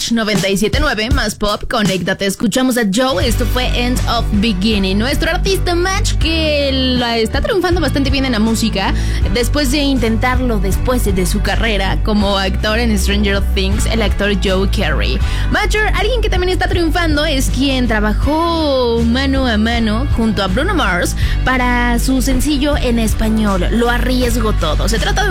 Match 97.9, más pop, conéctate. Escuchamos a Joe, esto fue End of Beginning. Nuestro artista Match que la está triunfando bastante bien en la música después de intentarlo después de su carrera como actor en Stranger Things, el actor Joe Carey. Major, alguien que también está triunfando, es quien trabajó mano a mano junto a Bruno Mars para su sencillo en español, Lo Arriesgo Todo. Se trata de